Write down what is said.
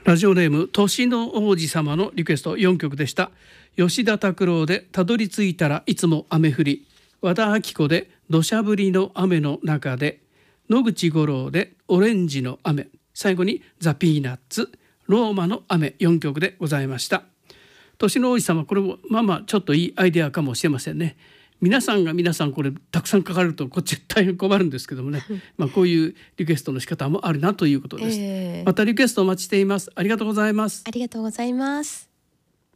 ラジオネーム年の王子様のリクエスト4曲でした。吉田拓郎でたどり着いたらいつも雨降り、和田アキ子で土砂降りの雨の中で、野口五郎でオレンジの雨、最後にザ・ピーナッツローマの雨、4曲でございました。年の王子様、これもちょっといいアイデアかもしれませんね。皆さんこれたくさんかかるとこっち大変困るんですけどもね、こういうリクエストの仕方もあるなということです。またリクエストお待ちしています。ありがとうございます。 ありがとうございます。